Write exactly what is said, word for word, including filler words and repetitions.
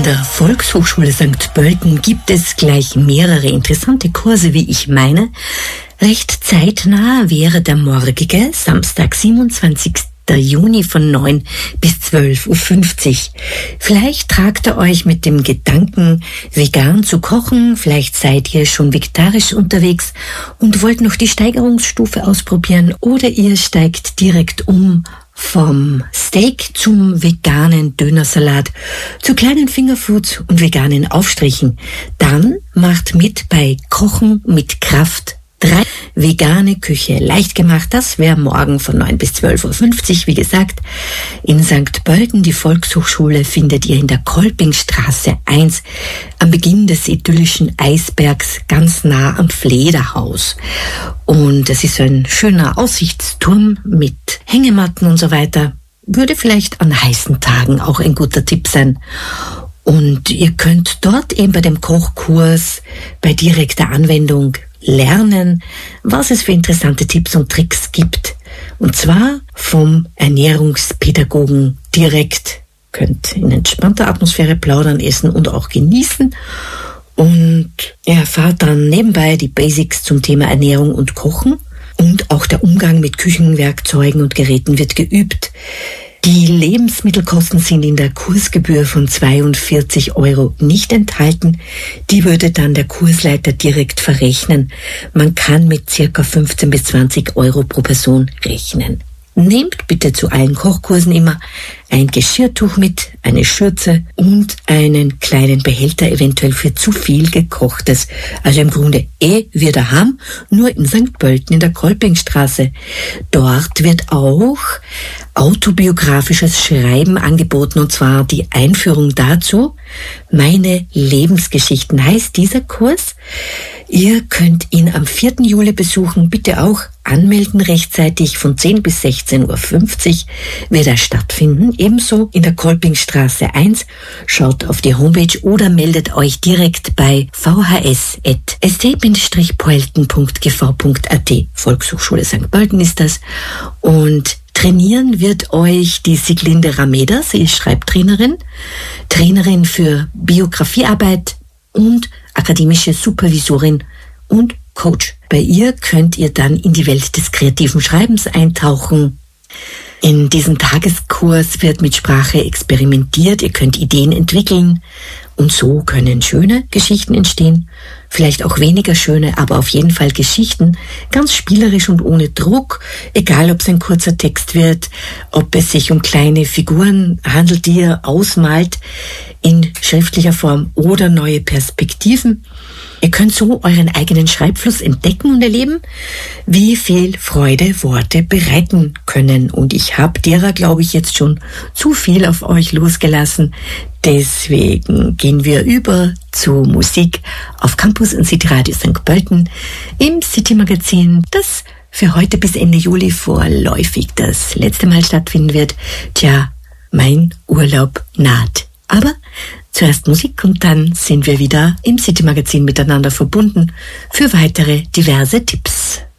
In der Volkshochschule Sankt Pölten gibt es gleich mehrere interessante Kurse, wie ich meine. Recht zeitnah wäre der morgige Samstag, siebenundzwanzigsten Juni von neun bis zwölf Uhr fünfzig. Vielleicht tragt ihr euch mit dem Gedanken, vegan zu kochen, vielleicht seid ihr schon vegetarisch unterwegs und wollt noch die Steigerungsstufe ausprobieren, oder ihr steigt direkt um vom Steak zum veganen Dönersalat, zu kleinen Fingerfoods und veganen Aufstrichen. Dann macht mit bei Kochen mit Kraft drei. Vegane Küche leicht gemacht, das wäre morgen von neun bis zwölf Uhr fünfzig, wie gesagt, in Sankt Pölten. Die Volkshochschule findet ihr in der Kolpingstraße eins, am Beginn des idyllischen Eisbergs, ganz nah am Flederhaus. Und es ist ein schöner Aussichtsturm mit Hängematten und so weiter. Würde vielleicht an heißen Tagen auch ein guter Tipp sein. Und ihr könnt dort eben bei dem Kochkurs bei direkter Anwendung lernen, was es für interessante Tipps und Tricks gibt. Und zwar vom Ernährungspädagogen direkt. Könnt in entspannter Atmosphäre plaudern, essen und auch genießen. Und ihr erfahrt dann nebenbei die Basics zum Thema Ernährung und Kochen. Und auch der Umgang mit Küchenwerkzeugen und Geräten wird geübt. Die Lebensmittelkosten sind in der Kursgebühr von zweiundvierzig Euro nicht enthalten. Die würde dann der Kursleiter direkt verrechnen. Man kann mit circa fünfzehn bis zwanzig Euro pro Person rechnen. Nehmt bitte zu allen Kochkursen immer ein Geschirrtuch mit, eine Schürze und einen kleinen Behälter, eventuell für zu viel Gekochtes. Also im Grunde eh wir daheim, nur in Sankt Pölten in der Kolpingstraße. Dort wird auch autobiografisches Schreiben angeboten, und zwar die Einführung dazu. Meine Lebensgeschichten heißt dieser Kurs. Ihr könnt ihn am vierten Juli besuchen. Bitte auch anmelden rechtzeitig. Von zehn bis sechzehn Uhr fünfzig wird er stattfinden. Ebenso in der Kolpingstraße eins. Schaut auf die Homepage oder meldet euch direkt bei v h s at s t pölten punkt g v punkt a t. Volkshochschule Sankt Pölten ist das. Und trainieren wird euch die Siglinde Rameda. Sie ist Schreibtrainerin, Trainerin für Biografiearbeit und akademische Supervisorin und Coach. Bei ihr könnt ihr dann in die Welt des kreativen Schreibens eintauchen. In diesem Tageskurs wird mit Sprache experimentiert. Ihr könnt Ideen entwickeln und so können schöne Geschichten entstehen. Vielleicht auch weniger schöne, aber auf jeden Fall Geschichten, ganz spielerisch und ohne Druck, egal ob es ein kurzer Text wird, ob es sich um kleine Figuren handelt, die ihr ausmalt in schriftlicher Form oder neue Perspektiven. Ihr könnt so euren eigenen Schreibfluss entdecken und erleben, wie viel Freude Worte bereiten können. Und ich habe derer, glaube ich, jetzt schon zu viel auf euch losgelassen. Deswegen gehen wir über zu Musik auf Campus und City Radio Sankt Pölten im City Magazin, das für heute bis Ende Juli vorläufig das letzte Mal stattfinden wird. Tja, mein Urlaub naht. Aber zuerst Musik und dann sind wir wieder im City Magazin miteinander verbunden für weitere diverse Tipps.